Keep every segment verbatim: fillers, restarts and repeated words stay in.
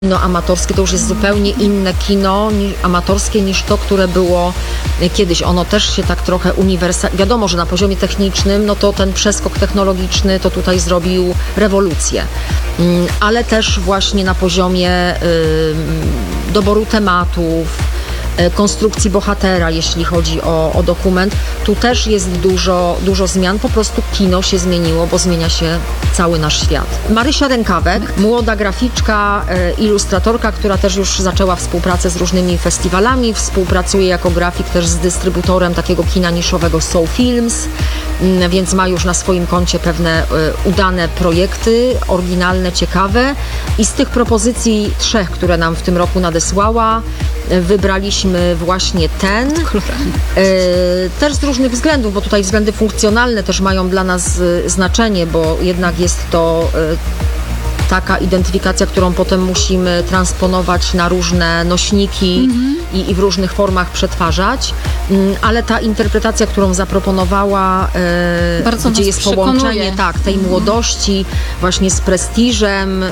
Kino amatorskie to już jest zupełnie inne kino ni- amatorskie niż to, które było kiedyś. Ono też się tak trochę uniwersalnie... Wiadomo, że na poziomie technicznym, no to ten przeskok technologiczny to tutaj zrobił rewolucję. Mm, ale też właśnie na poziomie y, doboru tematów, konstrukcji bohatera, jeśli chodzi o, o dokument. Tu też jest dużo, dużo zmian. Po prostu kino się zmieniło, bo zmienia się cały nasz świat. Marysia Rękawek, młoda graficzka, ilustratorka, która też już zaczęła współpracę z różnymi festiwalami. Współpracuje jako grafik też z dystrybutorem takiego kina niszowego Soul Films, więc ma już na swoim koncie pewne udane projekty, oryginalne, ciekawe. I z tych propozycji trzech, które nam w tym roku nadesłała, wybraliśmy właśnie ten. E, też z różnych względów, bo tutaj względy funkcjonalne też mają dla nas e, znaczenie, bo jednak jest to e, taka identyfikacja, którą potem musimy transponować na różne nośniki mm-hmm. i, i w różnych formach przetwarzać. Mm, ale ta interpretacja, którą zaproponowała, e, Bardzo gdzie jest przekonuje. połączenie tak, tej mm-hmm. młodości właśnie z prestiżem, e,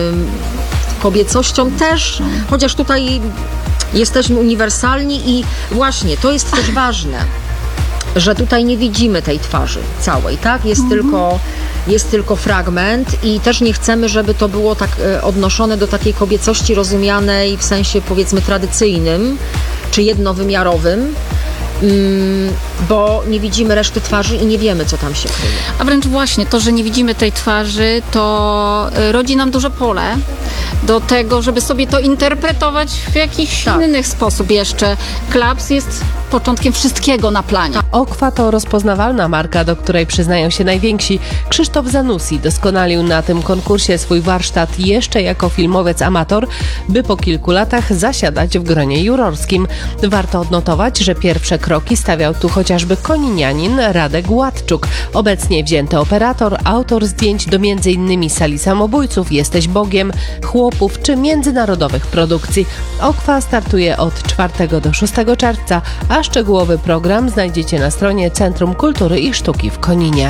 kobiecością też, chociaż tutaj jesteśmy uniwersalni i właśnie to jest też ważne, że tutaj nie widzimy tej twarzy całej, tak? Jest, mhm. tylko, jest tylko fragment i też nie chcemy, żeby to było tak e, odnoszone do takiej kobiecości rozumianej w sensie powiedzmy tradycyjnym czy jednowymiarowym, mm, bo nie widzimy reszty twarzy i nie wiemy, co tam się kryje. A wręcz właśnie to, że nie widzimy tej twarzy, to rodzi nam duże pole do tego, żeby sobie to interpretować w jakiś tak. inny sposób jeszcze. Klaps jest początkiem wszystkiego na planie. Okwa to rozpoznawalna marka, do której przyznają się najwięksi. Krzysztof Zanussi doskonalił na tym konkursie swój warsztat jeszcze jako filmowiec amator, by po kilku latach zasiadać w gronie jurorskim. Warto odnotować, że pierwsze kroki stawiał tu chociażby koninianin Radek Władczuk, obecnie wzięty operator, autor zdjęć do między innymi Sali Samobójców, Jesteś Bogiem, Chłopów czy międzynarodowych produkcji. Okwa startuje od czwartego do szóstego czerwca, a szczegółowy program znajdziecie na stronie Centrum Kultury i Sztuki w Koninie.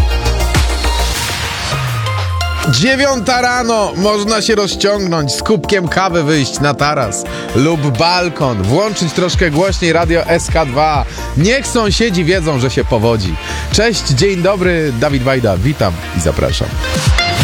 Dziewiąta rano, można się rozciągnąć, z kubkiem kawy wyjść na taras lub balkon, włączyć troszkę głośniej radio S K dwa. Niech sąsiedzi wiedzą, że się powodzi. Cześć, dzień dobry, Dawid Wajda, witam i zapraszam.